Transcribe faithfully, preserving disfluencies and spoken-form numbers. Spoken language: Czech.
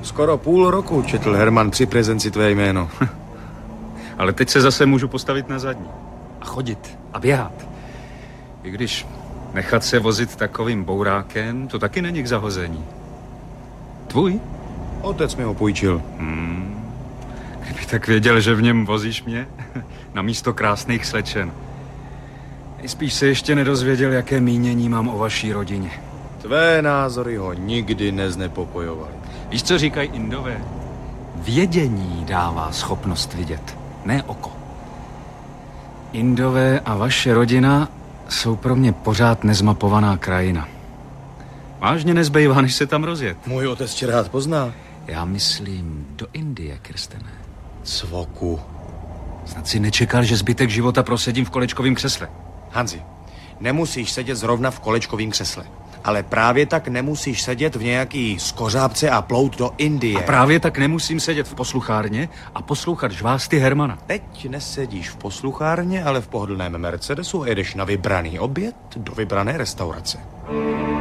Skoro půl roku četl Herman při prezenci tvé jméno. Ale teď se zase můžu postavit na zadní. A chodit. A běhat. I když nechat se vozit takovým bourákem, to taky není k zahození. Tvůj? Otec mi ho půjčil. Hmm. Kdyby tak věděl, že v něm vozíš mě, na místo krásných slečen. Nejspíš se ještě nedozvěděl, jaké mínění mám o vaší rodině. Tvé názory ho nikdy neznepokojovaly. Víš, co říkají Indové? Vědění dává schopnost vidět, ne oko. Indové a vaše rodina jsou pro mě pořád nezmapovaná krajina. Vážně nezbývá, než se tam rozjet. Můj otec tě rád pozná. Já myslím do Indie, Kirstene. Cvoku. Snad si nečekal, že zbytek života prosedím v kolečkovém křesle. Hanzi, nemusíš sedět zrovna v kolečkovém křesle. Ale právě tak nemusíš sedět v nějaký skořápce a plout do Indie. A právě tak nemusím sedět v posluchárně a poslouchat žvásty Hermana. Teď nesedíš v posluchárně, ale v pohodlném Mercedesu a jedeš na vybraný oběd do vybrané restaurace.